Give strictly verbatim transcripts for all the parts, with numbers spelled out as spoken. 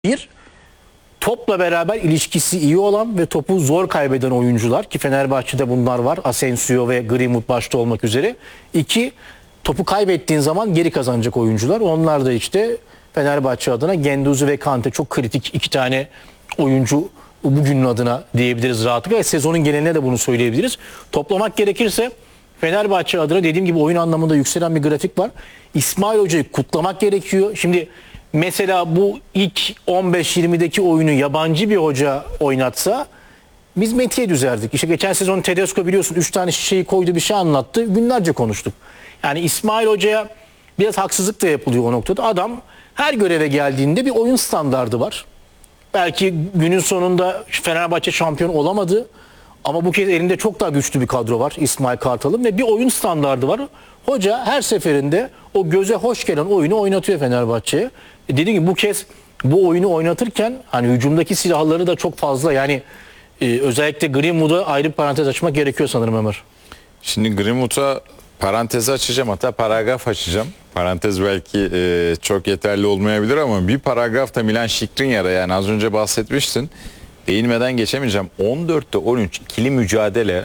Bir, topla beraber ilişkisi iyi olan ve topu zor kaybeden oyuncular ki Fenerbahçe'de bunlar var. Asensio ve Greenwood başta olmak üzere. İki, topu kaybettiğin zaman geri kazanacak oyuncular. Onlar da işte Fenerbahçe adına Guendouzi ve Kante çok kritik iki tane oyuncu bugünün adına diyebiliriz rahatlıkla. Ve sezonun geneline de bunu söyleyebiliriz. Toplamak gerekirse Fenerbahçe adına dediğim gibi oyun anlamında yükselen bir grafik var. İsmail Hoca'yı kutlamak gerekiyor. Şimdi mesela bu ilk on beş yirmideki oyunu yabancı bir hoca oynatsa biz metiye düzerdik. İşte geçen sezon Tedesco biliyorsun üç tane şişeyi koydu, bir şey anlattı. Günlerce konuştuk. Yani İsmail Hoca'ya biraz haksızlık da yapılıyor o noktada. Adam her göreve geldiğinde bir oyun standardı var. Belki günün sonunda Fenerbahçe şampiyon olamadı. Ama bu kez elinde çok daha güçlü bir kadro var İsmail Kartal'ın ve bir oyun standardı var. Hoca her seferinde o göze hoş gelen oyunu oynatıyor Fenerbahçe'ye. E dediğim gibi bu kez bu oyunu oynatırken hani hücumdaki silahları da çok fazla, yani e, özellikle Greenwood'a ayrı bir parantez açmak gerekiyor sanırım Ömer. Şimdi Greenwood'a parantezi açacağım, hatta paragraf açacağım. Parantez belki e, çok yeterli olmayabilir ama bir paragrafta Milan Skriniar'a, yani az önce bahsetmiştin, değinmeden geçemeyeceğim. on dörtte on üç ikili mücadele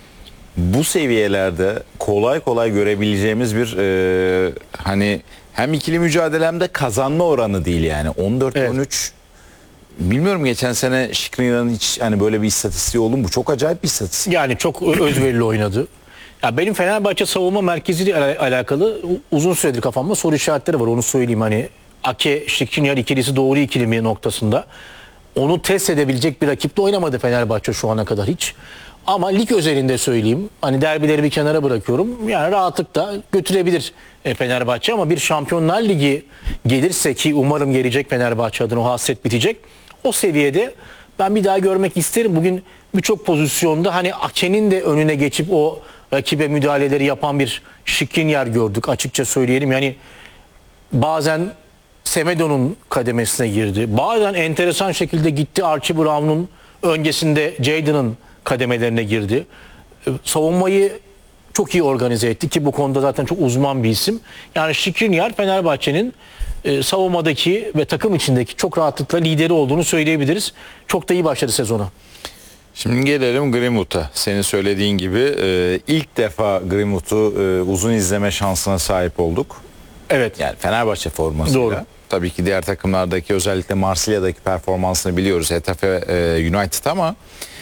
bu seviyelerde kolay kolay görebileceğimiz bir e, hani hem ikili mücadele hem de kazanma oranı değil yani. on dört on üç, evet. Bilmiyorum geçen sene Skriniar'ın hiç hani böyle bir istatistiği oldu mu? Bu çok acayip bir istatistik. Yani çok özverili oynadı. Ya benim Fenerbahçe savunma merkeziyle alakalı uzun süredir kafamda soru işaretleri var, onu söyleyeyim. Hani Ake Skriniar ikilisi doğru ikili mi noktasında. Onu test edebilecek bir rakiple oynamadı Fenerbahçe şu ana kadar hiç. Ama lig özelinde söyleyeyim. Hani derbileri bir kenara bırakıyorum. Yani rahatlıkla götürebilir Fenerbahçe, ama bir Şampiyonlar Ligi gelirse, ki umarım gelecek Fenerbahçe adına, o hasret bitecek. O seviyede ben bir daha görmek isterim. Bugün birçok pozisyonda hani Ake'nin de önüne geçip o rakibe müdahaleleri yapan bir Skriniar gördük, açıkça söyleyelim. Yani bazen Semedo'nun kademesine girdi. Bazen enteresan şekilde gitti Archie Brown'un öncesinde Jadon'ın kademelerine girdi. Savunmayı çok iyi organize etti ki bu konuda zaten çok uzman bir isim. Yani Skriniar Fenerbahçe'nin e, savunmadaki ve takım içindeki çok rahatlıkla lideri olduğunu söyleyebiliriz. Çok da iyi başladı sezona. Şimdi gelelim Greenwood'a. Senin söylediğin gibi e, ilk defa Greenwood'u e, uzun izleme şansına sahip olduk. Evet. Yani Fenerbahçe formasıyla. Doğru. Tabii ki diğer takımlardaki, özellikle Marsilya'daki performansını biliyoruz. Getafe e, United, ama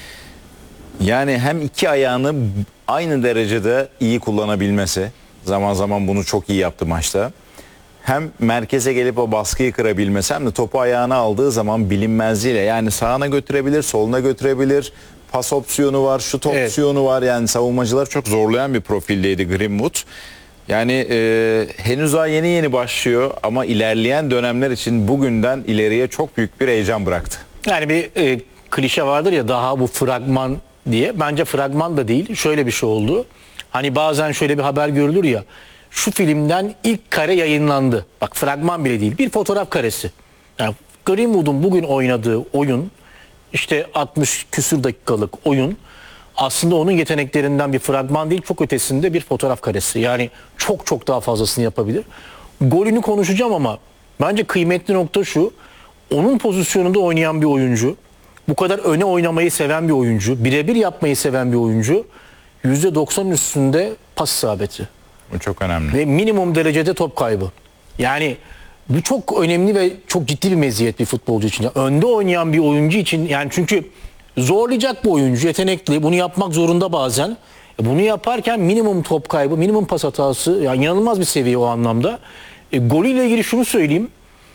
yani hem iki ayağını aynı derecede iyi kullanabilmesi, zaman zaman bunu çok iyi yaptı maçta. Hem merkeze gelip o baskıyı kırabilmesi, hem de topu ayağına aldığı zaman bilinmezliğiyle, yani sağına götürebilir, soluna götürebilir. Pas opsiyonu var, şut Evet. opsiyonu var. Yani savunmacılar çok zorlayan bir profildeydi Greenwood. Yani e, henüz daha yeni yeni başlıyor ama ilerleyen dönemler için bugünden ileriye çok büyük bir heyecan bıraktı. Yani bir e, klişe vardır ya, daha bu fragman diye. Bence fragman da değil. Şöyle bir şey oldu. Hani bazen şöyle bir haber görülür ya. Şu filmden ilk kare yayınlandı. Bak, fragman bile değil. Bir fotoğraf karesi. Yani Greenwood'un bugün oynadığı oyun, işte altmış küsür dakikalık oyun, aslında onun yeteneklerinden bir fragman değil, çok ötesinde bir fotoğraf karesi. Yani çok çok daha fazlasını yapabilir. Golünü konuşacağım ama bence kıymetli nokta şu. Onun pozisyonunda oynayan bir oyuncu, bu kadar öne oynamayı seven bir oyuncu, birebir yapmayı seven bir oyuncu, yüzde doksan üstünde pas isabeti. Bu çok önemli. Ve minimum derecede top kaybı. Yani bu çok önemli ve çok ciddi bir meziyet bir futbolcu için. Yani önde oynayan bir oyuncu için, yani çünkü zorlayacak bu oyuncu, yetenekli, bunu yapmak zorunda bazen. E bunu yaparken minimum top kaybı, minimum pas hatası, yani inanılmaz bir seviye o anlamda. E, golüyle ilgili şunu söyleyeyim.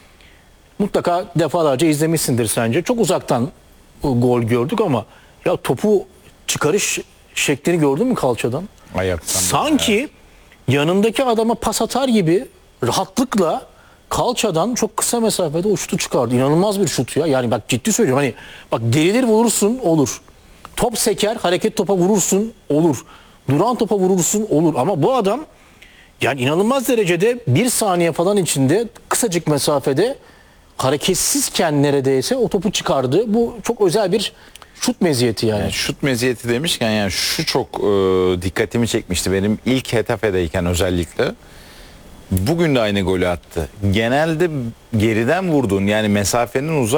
Mutlaka defalarca izlemişsindir sence. Çok uzaktan gol gördük ama ya topu çıkarış şeklini gördün mü kalçadan? Ayaktan. Sanki evet. Yanındaki adama pas atar gibi rahatlıkla kalçadan çok kısa mesafede o şutu çıkardı. İnanılmaz bir şut ya. Yani bak, ciddi söylüyorum. Hani bak, delilir vurursun, olur. Top seker, hareket topa vurursun, olur. Duran topa vurursun, olur. Ama bu adam yani inanılmaz derecede bir saniye falan içinde kısacık mesafede hareketsizken neredeyse o topu çıkardı. Bu çok özel bir şut meziyeti yani. yani şut meziyeti demişken, yani şu çok e, dikkatimi çekmişti benim ilk Getafe'deyken özellikle. Bugün de aynı golü attı. Genelde geriden vurduğun yani mesafenin uzak